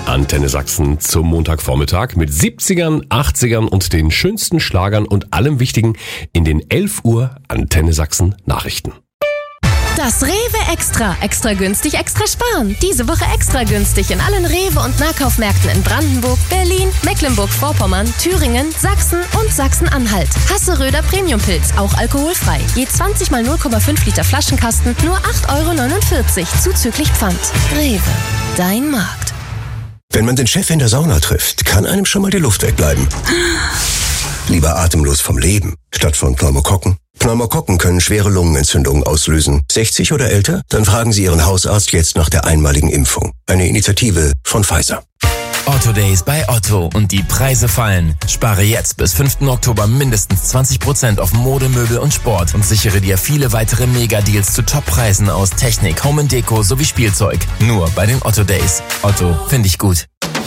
Antenne Sachsen zum Montagvormittag mit 70ern, 80ern und den schönsten Schlagern und allem Wichtigen in den 11 Uhr Antenne Sachsen Nachrichten. Das Rewe Extra. Extra günstig, extra sparen. Diese Woche extra günstig in allen Rewe- und Nahkaufmärkten in Brandenburg, Berlin, Mecklenburg-Vorpommern, Thüringen, Sachsen und Sachsen-Anhalt. Hasseröder Premiumpilz, auch alkoholfrei. Je 20 mal 0,5 Liter Flaschenkasten, nur 8,49 € zuzüglich Pfand. Rewe, dein Markt. Wenn man den Chef in der Sauna trifft, kann einem schon mal die Luft wegbleiben. Lieber atemlos vom Leben, statt von Pneumokokken. Pneumokokken können schwere Lungenentzündungen auslösen. 60 oder älter? Dann fragen Sie Ihren Hausarzt jetzt nach der einmaligen Impfung. Eine Initiative von Pfizer. Otto Days bei Otto und die Preise fallen. Spare jetzt bis 5. Oktober mindestens 20% auf Mode, Möbel und Sport und sichere dir viele weitere Mega-Deals zu Top-Preisen aus Technik, Home & Deko sowie Spielzeug. Nur bei den Otto Days. Otto, finde ich gut.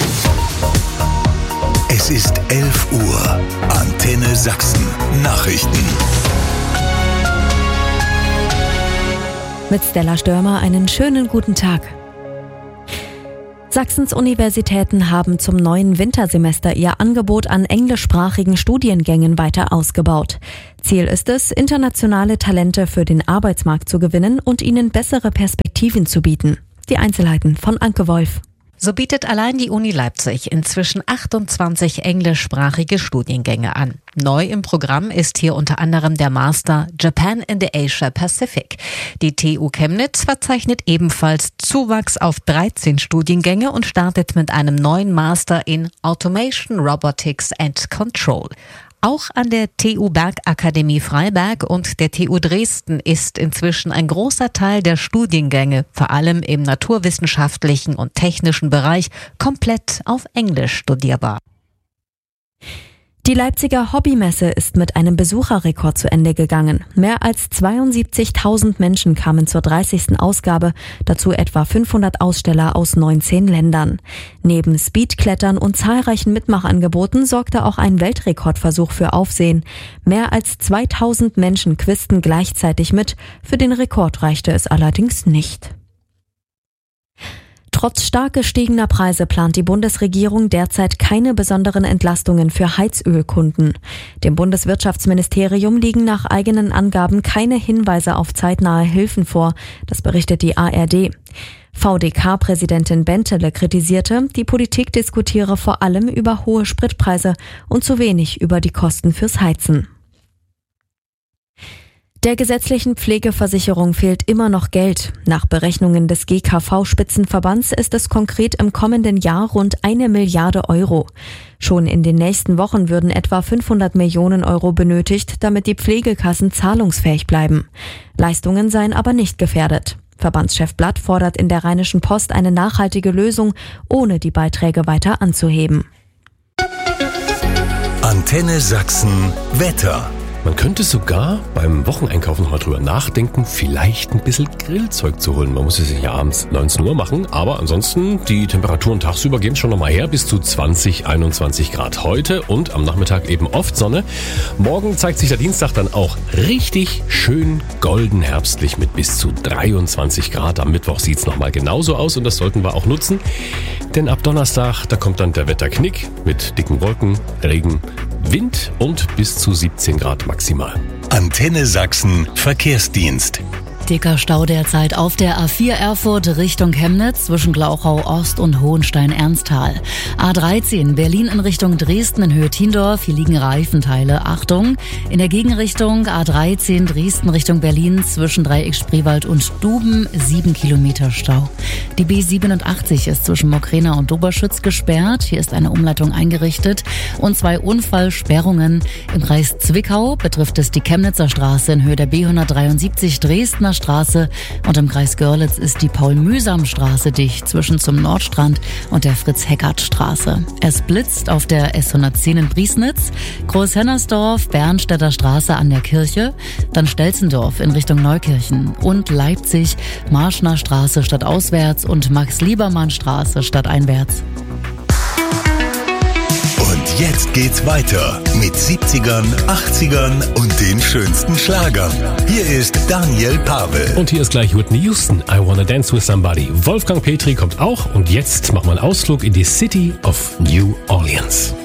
Es ist 11 Uhr. Antenne Sachsen. Nachrichten. Mit Stella Störmer einen schönen guten Tag. Sachsens Universitäten haben zum neuen Wintersemester ihr Angebot an englischsprachigen Studiengängen weiter ausgebaut. Ziel ist es, internationale Talente für den Arbeitsmarkt zu gewinnen und ihnen bessere Perspektiven zu bieten. Die Einzelheiten von Anke Wolf. So bietet allein die Uni Leipzig inzwischen 28 englischsprachige Studiengänge an. Neu im Programm ist hier unter anderem der Master Japan in the Asia Pacific. Die TU Chemnitz verzeichnet ebenfalls Zuwachs auf 13 Studiengänge und startet mit einem neuen Master in Automation, Robotics and Control. Auch an der TU Bergakademie Freiberg und der TU Dresden ist inzwischen ein großer Teil der Studiengänge, vor allem im naturwissenschaftlichen und technischen Bereich, komplett auf Englisch studierbar. Die Leipziger Hobbymesse ist mit einem Besucherrekord zu Ende gegangen. Mehr als 72.000 Menschen kamen zur 30. Ausgabe, dazu etwa 500 Aussteller aus 19 Ländern. Neben Speedklettern und zahlreichen Mitmachangeboten sorgte auch ein Weltrekordversuch für Aufsehen. Mehr als 2000 Menschen quizten gleichzeitig mit. Für den Rekord reichte es allerdings nicht. Trotz stark gestiegener Preise plant die Bundesregierung derzeit keine besonderen Entlastungen für Heizölkunden. Dem Bundeswirtschaftsministerium liegen nach eigenen Angaben keine Hinweise auf zeitnahe Hilfen vor. Das berichtet die ARD. VDK-Präsidentin Bentele kritisierte, die Politik diskutiere vor allem über hohe Spritpreise und zu wenig über die Kosten fürs Heizen. Der gesetzlichen Pflegeversicherung fehlt immer noch Geld. Nach Berechnungen des GKV-Spitzenverbands ist es konkret im kommenden Jahr rund 1 Milliarde Euro. Schon in den nächsten Wochen würden etwa 500 Millionen Euro benötigt, damit die Pflegekassen zahlungsfähig bleiben. Leistungen seien aber nicht gefährdet. Verbandschef Blatt fordert in der Rheinischen Post eine nachhaltige Lösung, ohne die Beiträge weiter anzuheben. Antenne Sachsen Wetter. Man könnte sogar beim Wocheneinkaufen mal drüber nachdenken, vielleicht ein bisschen Grillzeug zu holen. Man muss es ja abends 19 Uhr machen, aber ansonsten die Temperaturen tagsüber gehen schon nochmal her bis zu 20, 21 Grad heute und am Nachmittag eben oft Sonne. Morgen zeigt sich der Dienstag dann auch richtig schön golden herbstlich mit bis zu 23 Grad. Am Mittwoch sieht's nochmal genauso aus und das sollten wir auch nutzen, denn ab Donnerstag, da kommt dann der Wetterknick mit dicken Wolken, Regen, Wind und bis zu 17 Grad maximal. Antenne Sachsen Verkehrsdienst. Dicker Stau derzeit auf der A4 Erfurt Richtung Chemnitz zwischen Glauchau Ost und Hohenstein-Ernsthal. A13 Berlin in Richtung Dresden in Höhe Tiendorf. Hier liegen Reifenteile. Achtung! In der Gegenrichtung A13 Dresden Richtung Berlin zwischen Dreieck Spreewald und Duben 7 Kilometer Stau. Die B87 ist zwischen Mokrena und Doberschütz gesperrt. Hier ist eine Umleitung eingerichtet. Und 2 Unfallsperrungen. Im Kreis Zwickau betrifft es die Chemnitzer Straße in Höhe der B173 Dresdner Straße und im Kreis Görlitz ist die Paul-Mühsam-Straße dicht zwischen zum Nordstrand und der Fritz-Heckert-Straße. Es blitzt auf der S110 in Briesnitz, Großhennersdorf, Bernstädter Straße an der Kirche, dann Stelzendorf in Richtung Neukirchen und Leipzig, Marschner Straße stadtauswärts und Max-Liebermann-Straße stadteinwärts. Und jetzt geht's weiter mit 70ern, 80ern und den schönsten Schlagern. Hier ist Daniel Pavel. Und hier ist gleich Whitney Houston, I Wanna Dance With Somebody. Wolfgang Petri kommt auch und jetzt machen wir einen Ausflug in die City of New Orleans.